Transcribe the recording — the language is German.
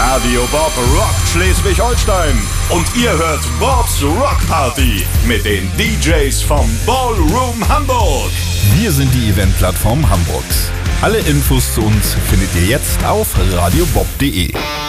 Radio Bob rockt Schleswig-Holstein. Und ihr hört Bobs Rock Party mit den DJs vom Ballroom Hamburg. Wir sind die Eventplattform Hamburgs. Alle Infos zu uns findet ihr jetzt auf radiobob.de.